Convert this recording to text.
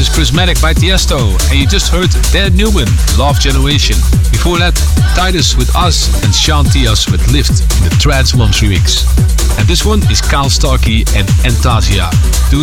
Prismatic by Tiesto, and you just heard Dan Newman, Love Generation. Before that, Titus with Us and Sean Tias with Lift in the Trance Moms remix. And this one is Kyle Starkey and Entasia.